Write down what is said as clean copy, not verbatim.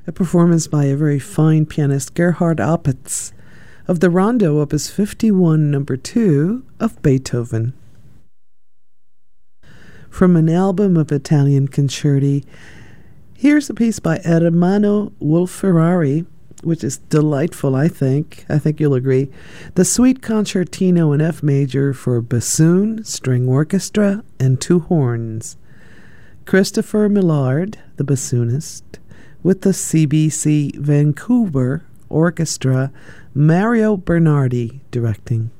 a performance by a very fine pianist, Gerhard Alpitz, of the Rondo Opus 51, number 2 of Beethoven. From an album of Italian concerti, here's a piece by Ermanno Wolf-Ferrari, which is delightful, I think. I think you'll agree. The Suite Concertino in F major for bassoon, string orchestra, and 2 horns. Christopher Millard, the bassoonist, with the CBC Vancouver Orchestra, Mario Bernardi directing.